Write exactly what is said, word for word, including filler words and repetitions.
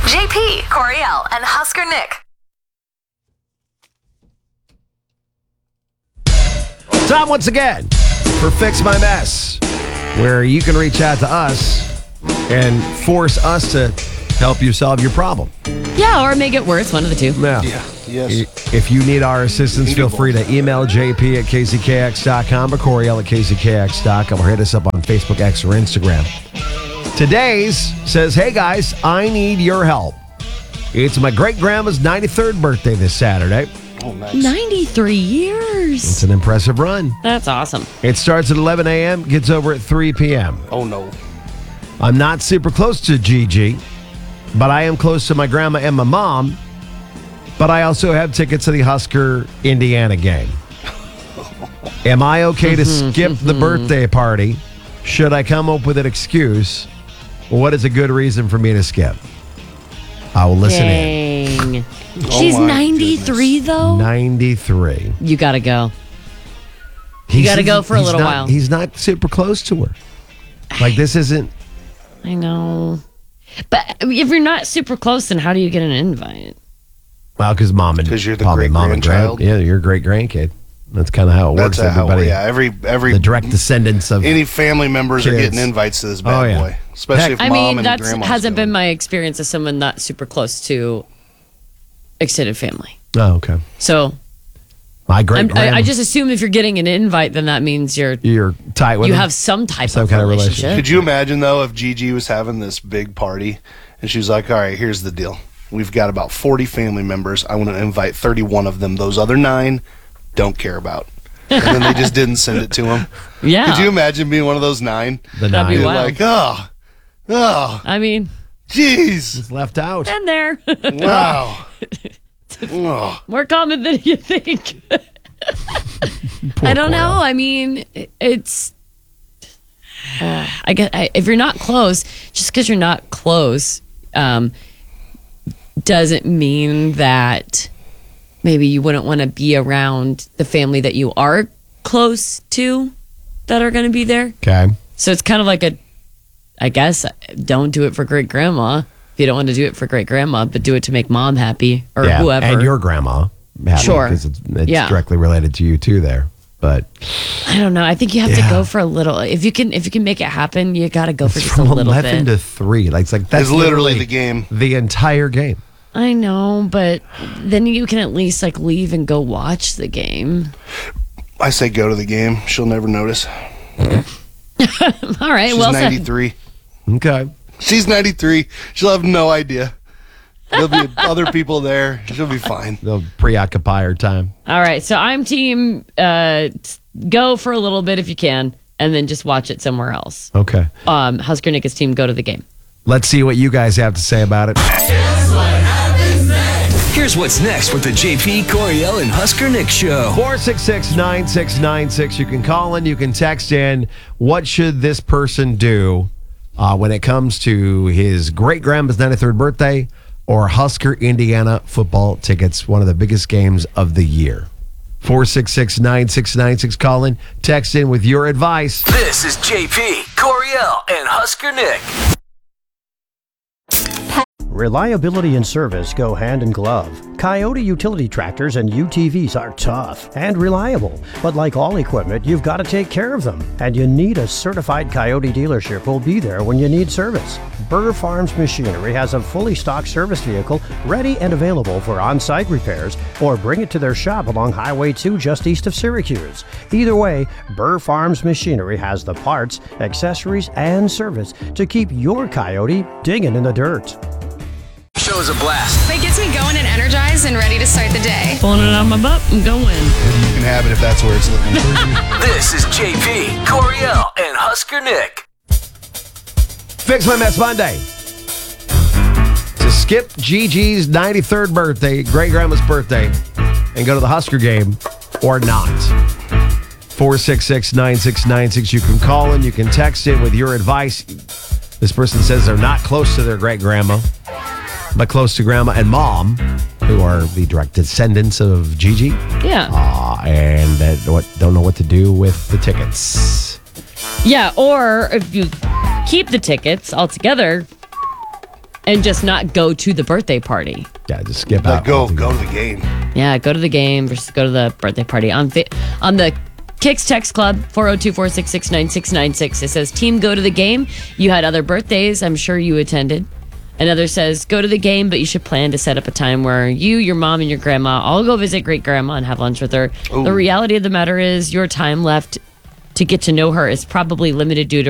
J P, Coriel, and Husker Nick. Time once again for Fix My Mess, where you can reach out to us and force us to help you solve your problem. Yeah, or make it worse, one of the two. Now, Yeah, yes. if you need our assistance, feel free to email J P at K C K X dot com or Coriel at K C K X dot com or hit us up on Facebook, X, or Instagram. Today's says, hey guys, I need your help. It's my great-grandma's ninety-third birthday this Saturday. Oh, nice. ninety-three years. It's an impressive run. That's awesome. It starts at eleven a.m., gets over at three p.m. Oh, no. I'm not super close to Gigi, but I am close to my grandma and my mom. But I also have tickets to the Husker Indiana game. Am I okay to skip the birthday party? Should I come up with an excuse? What is a good reason for me to skip? I will listen in. Dang. She's Oh my ninety-three, though? ninety-three. You got to go. You gotta go for a little not, while. He's not super close to her. Like, this isn't... I know. But if you're not super close, then how do you get an invite? Well, because mom and 'Cause you're the probably mom and great-grandchild. grand, yeah, you're a great grandkid. That's kind of how it works. That's how, Everybody, yeah, every, every, the direct descendants of any family members are kids. getting invites to this bad Oh, yeah. boy. Especially Heck. if I mom mean, and that grandma's hasn't doing been it. my experience as someone not super close to extended family. Oh, okay. So My great I'm, I, grandma. I just assume if you're getting an invite, then that means you're you're tight with you them? have some type Some of kind of relationship. relationship. Could you imagine, though, if Gigi was having this big party and she was like, all right, here's the deal. We've got about forty family members. I want to invite thirty-one of them. Those other nine, don't care about. And then they just didn't send it to him. Yeah. Could you imagine being one of those nine? The That'd be nine You're wild. like, oh, oh, I mean, jeez. is left out. and there. Wow. Oh. More common than you think. Poor I don't know. Coriel. I mean, it- it's. Uh, I guess I, if you're not close, just because you're not close, um, doesn't mean that maybe you wouldn't want to be around the family that you are close to that are going to be there. Okay. So it's kind of like a, I guess, don't do it for great grandma if you don't want to do it for great grandma, but do it to make mom happy or Yeah, whoever. and your grandma. happy Sure. Because it's, it's Yeah. directly related to you too there. But I don't know. I think you have Yeah. to go for a little. If you can, if you can make it happen, you got to go for it's just a from little eleven bit. to three. Like, it's like that's It's literally the game. The entire game. I know, but then you can at least like leave and go watch the game. I say go to the game. She'll never notice. All right. She's well said. ninety-three. Okay. She's ninety-three. She'll have no idea. There'll be other people there. She'll be fine. They'll preoccupy her time. All right. So I'm team. Uh, go for a little bit if you can, and then just watch it somewhere else. Okay. Um, Husker Nick's team go to the game. Let's see what you guys have to say about it. Here's what's next with the J P, Coriel, and Husker Nick Show. four six six, nine six nine six. You can call in, you can text in. What should this person do uh, when it comes to his great grandma's ninety-third birthday or Husker Indiana football tickets, one of the biggest games of the year? four six six, nine six nine six. Call in, text in with your advice. This is J P, Coriel, and Husker Nick. Reliability and service go hand in glove. Coyote utility tractors and U T Vs are tough and reliable, but like all equipment, you've got to take care of them, and you need a certified Coyote dealership who'll be there when you need service. Burr Farms Machinery has a fully stocked service vehicle ready and available for on-site repairs, or bring it to their shop along Highway two just east of Syracuse. Either way, Burr Farms Machinery has the parts, accessories, and service to keep your Coyote digging in the dirt. Show is a blast. It gets me going and energized and ready to start the day. Pulling it out of my butt and going. You can have it if that's where it's looking. This is J P, Coriel, and Husker Nick. Fix My Mess Monday. To skip Gigi's ninety-third birthday, great grandma's birthday, and go to the Husker game or not. four six six, nine six nine six. You can call in, you can text in with your advice. This person says they're not close to their great grandma, but close to grandma and mom, who are the direct descendants of Gigi, Yeah. uh, and that what don't know what to do with the tickets. Yeah. Or if you keep the tickets altogether, and just not go to the birthday party. Yeah, just skip Like, out. go, go to the game. Yeah, go to the game versus go to the birthday party. On fi- on the Kicks Text Club, four oh two, four six six, nine six nine six. It says, team, go to the game. You had other birthdays. I'm sure you attended. Another says, go to the game, but you should plan to set up a time where you, your mom, and your grandma all go visit great grandma and have lunch with her. Ooh. The reality of the matter is your time left to get to know her is probably limited due to